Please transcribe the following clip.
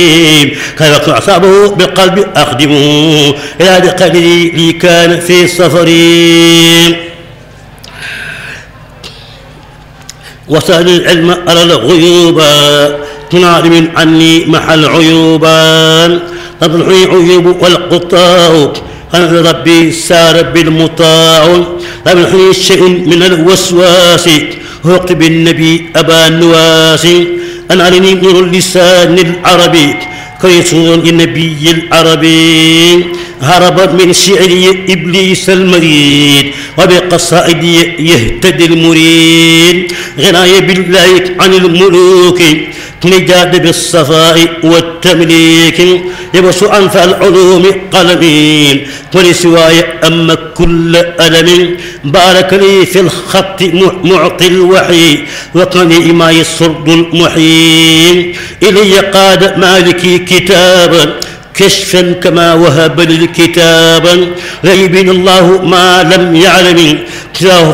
كيف أعصابه بالقلب أخدمه إلى بقدري لي كان في سفري وسأل العلم أرى الغيوبا من عالم عني محل عيوبا تضحي عيوب والقطاع أنا ربي سار بالمطاع لم يحني شيء من الوسواس وقت بالنبي أبا النواس أن علني نور اللسان العربي كيسون النبي العربي هرب من شعري إبليس المريد وبقصائدي يهتدي المريد غناي بالله عن الملوك نجاد بالصفاء والتمليك يبس أنف العلوم قلمين ولسواي أما كل ألم بارك لي في الخط معطي الوحي وقني ما يسرد المحيي إلي قاد مالكي كتابا كشفا كما وهب للكتاب غيب الله ما لم يعلم